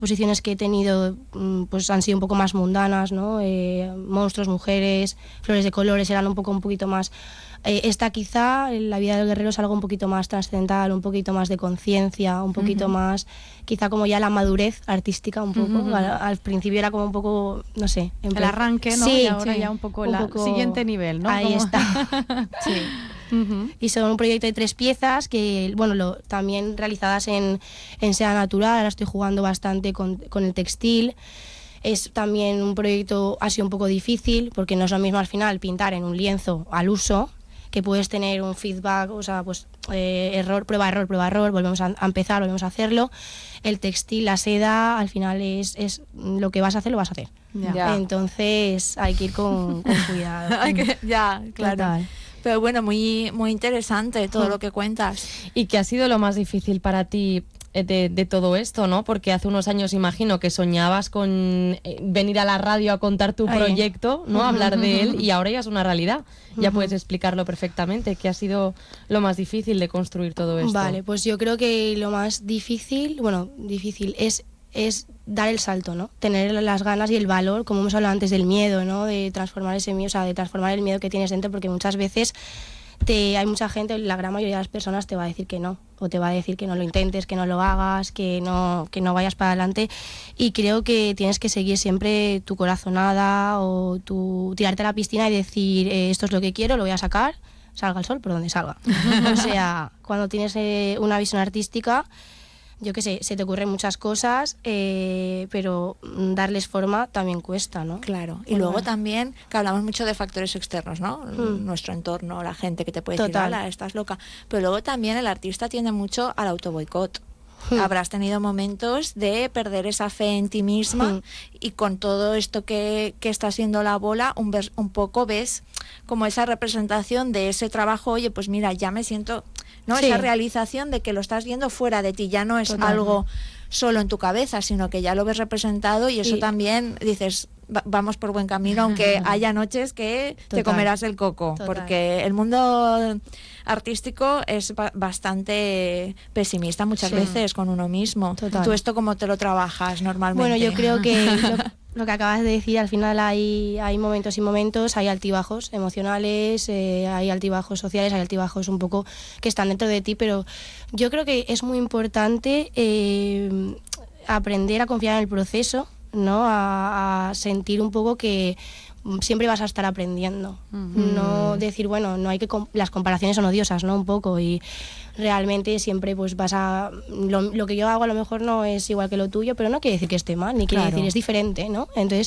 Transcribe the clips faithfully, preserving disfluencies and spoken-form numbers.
exposiciones que he tenido pues han sido un poco más mundanas, ¿no? Eh, monstruos, mujeres, flores de colores eran un poco un poquito más... Eh, esta quizá, la vida del guerrero es algo un poquito más trascendental, un poquito más de conciencia, un poquito uh-huh. más, quizá como ya la madurez artística un poco. Uh-huh. Al, al principio era como un poco, no sé... El plan... arranque, ¿no? Sí, y ahora sí, ya un poco el poco... siguiente nivel, ¿no? Ahí como... está. Sí. Uh-huh. Y son un proyecto de tres piezas que, bueno, lo, también realizadas en, en seda natural. Ahora estoy jugando bastante con, con el textil. Es también un proyecto, ha sido un poco difícil, porque no es lo mismo al final pintar en un lienzo al uso, que puedes tener un feedback, o sea, pues eh, error, prueba, error, prueba, error, volvemos a, a empezar, volvemos a hacerlo. El textil, la seda, al final es, es lo que vas a hacer, lo vas a hacer. Ya. Entonces hay que ir con, con cuidado. Hay que, ya, claro. Total. Pero bueno, muy, muy interesante todo lo que cuentas. ¿Y qué ha sido lo más difícil para ti de, de todo esto, no? Porque hace unos años imagino que soñabas con eh, venir a la radio a contar tu Ay. proyecto, ¿no? Uh-huh, hablar de uh-huh. él, y ahora ya es una realidad. Uh-huh. Ya puedes explicarlo perfectamente. ¿Qué ha sido lo más difícil de construir todo esto? Vale, pues yo creo que lo más difícil, bueno, difícil es es dar el salto, ¿no? Tener las ganas y el valor, como hemos hablado antes del miedo, ¿no? De transformar ese miedo, o sea, de transformar el miedo que tienes dentro, porque muchas veces te, hay mucha gente, la gran mayoría de las personas te va a decir que no, o te va a decir que no lo intentes, que no lo hagas, que no, que no vayas para adelante, y creo que tienes que seguir siempre tu corazonada o tu, tirarte a la piscina y decir eh, esto es lo que quiero, lo voy a sacar, salga el sol por donde salga. O sea, cuando tienes eh, una visión artística, yo qué sé, se te ocurren muchas cosas, eh, pero darles forma también cuesta, ¿no? Claro. Y bueno, luego también, que hablamos mucho de factores externos, ¿no? Mm. Nuestro entorno, la gente que te puede Total. decir, ¡hala, estás loca! Pero luego también el artista tiende mucho al autoboicot. Mm. Habrás tenido momentos de perder esa fe en ti misma mm. y con todo esto que, que está siendo la bola, un, vers, un poco ves como esa representación de ese trabajo, oye, pues mira, ya me siento... ¿no? Sí. Esa realización de que lo estás viendo fuera de ti, ya no es Total. algo solo en tu cabeza, sino que ya lo ves representado y eso y... también dices, va, vamos por buen camino, aunque haya noches que Total. te comerás el coco, Total. porque el mundo artístico es ba- bastante pesimista muchas sí. veces con uno mismo. Total. ¿Tú esto cómo te lo trabajas normalmente? Bueno, yo creo que... Lo... Lo que acabas de decir, al final hay, hay momentos y momentos, hay altibajos emocionales, eh, hay altibajos sociales, hay altibajos un poco que están dentro de ti, pero yo creo que es muy importante eh, aprender a confiar en el proceso, ¿no? A, a sentir un poco que siempre vas a estar aprendiendo, uh-huh. no decir, bueno, no hay que com- las comparaciones son odiosas, ¿no? Un poco, y realmente siempre pues vas a lo, lo que yo hago a lo mejor no es igual que lo tuyo, pero no quiere decir que esté mal, ni quiere claro. decir es diferente, ¿no? Entonces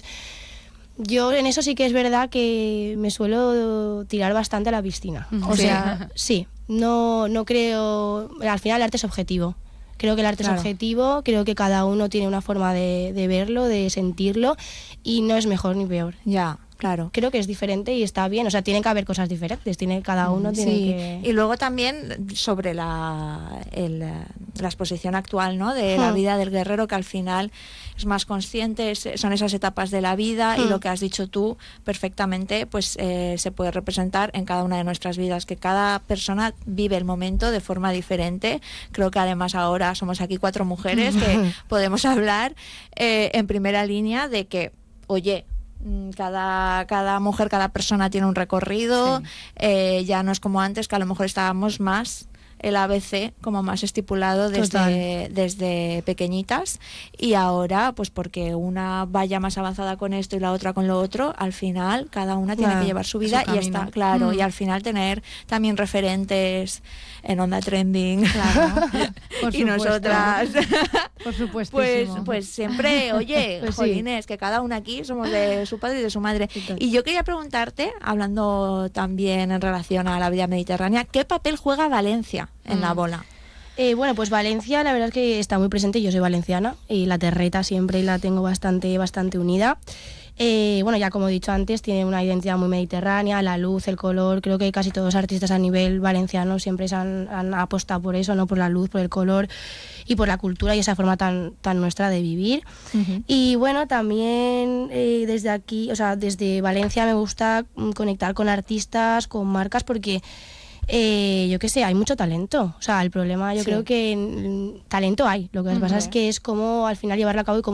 yo en eso sí que es verdad que me suelo tirar bastante a la piscina, uh-huh. o sea, sí, no, no creo, al final el arte es objetivo. Creo que el arte claro. es objetivo, creo que cada uno tiene una forma de, de verlo, de sentirlo, y no es mejor ni peor. Ya, claro. Creo que es diferente y está bien, o sea, tienen que haber cosas diferentes, tiene cada uno sí. tiene que... Y luego también sobre la, el, la exposición actual, ¿no? De hmm. la vida del guerrero, que al final es más consciente, es, son esas etapas de la vida hmm. y lo que has dicho tú perfectamente, pues eh, se puede representar en cada una de nuestras vidas, que cada persona vive el momento de forma diferente. Creo que además ahora somos aquí cuatro mujeres que podemos hablar eh, en primera línea de que, oye, Cada, cada mujer, cada persona tiene un recorrido, sí. eh, ya no es como antes, que a lo mejor estábamos más el A B C como más estipulado desde, desde pequeñitas, y ahora pues porque una vaya más avanzada con esto y la otra con lo otro, al final cada una tiene claro, que llevar su vida su y está claro mm. y al final tener también referentes en Onda Trending, claro. y nosotras por supuesto pues, pues siempre oye pues jolines sí. que cada una aquí somos de su padre y de su madre. Y yo quería preguntarte, hablando también en relación a la vida mediterránea, ¿qué papel juega Valencia en mm. la bola? Eh, bueno, pues Valencia la verdad es que está muy presente, yo soy valenciana y la terreta siempre la tengo bastante, bastante unida. Eh, bueno, ya como he dicho antes, tiene una identidad muy mediterránea, la luz, el color, creo que casi todos los artistas a nivel valenciano siempre se han, han apostado por eso, ¿no? Por la luz, por el color y por la cultura y esa forma tan, tan nuestra de vivir. Uh-huh. Y bueno, también eh, desde aquí, o sea, desde Valencia me gusta conectar con artistas, con marcas, porque Eh, yo qué sé, hay mucho talento. O sea, el problema yo Sí. creo que mm, talento hay. Lo que Ujú. pasa es que es cómo al final llevarlo a cabo y cómo